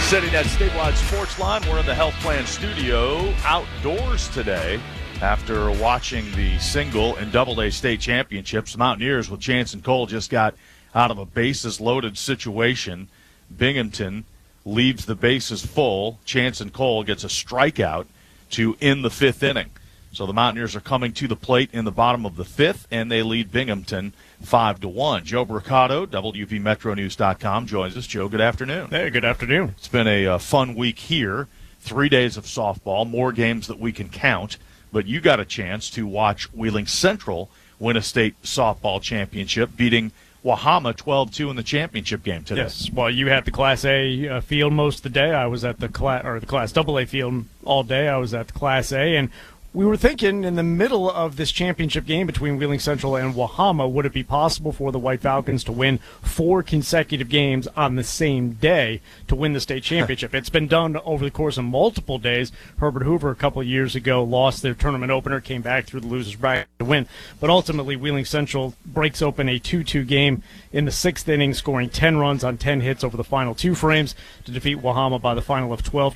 Sitting at Statewide Sports Line, we're in the Health Plan studio outdoors today after watching the single and double-A state championships. The Mountaineers with Chance and Cole just got out of a bases-loaded situation. Binghamton leaves the bases full. Chance and Cole gets a strikeout to end the fifth inning. So the Mountaineers are coming to the plate in the bottom of the fifth, and they lead Binghamton 5-1. Joe Bricado, WVMetroNews.com, joins us. Joe, good afternoon. Hey, good afternoon. It's been a fun week here. 3 days of softball, more games that we can count. But you got a chance to watch Wheeling Central win a state softball championship, beating Wahama 12-2 in the championship game today. Yes, well, you had the Class A field most of the day. I was at the Class AA field all day. I was at the Class A, and we were thinking in the middle of this championship game between Wheeling Central and Wahama, would it be possible for the White Falcons to win 4 consecutive games on the same day to win the state championship? It's been done over the course of multiple days. Herbert Hoover a couple of years ago lost their tournament opener, came back through the loser's bracket to win. But ultimately, Wheeling Central breaks open a 2-2 game in the 6th inning, scoring 10 runs on 10 hits over the final 2 frames to defeat Wahama by the final of 12